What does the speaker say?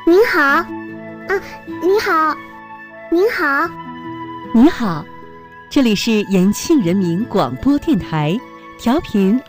您好，啊，你好，您好， 你好，这里是延庆人民广播电台，调频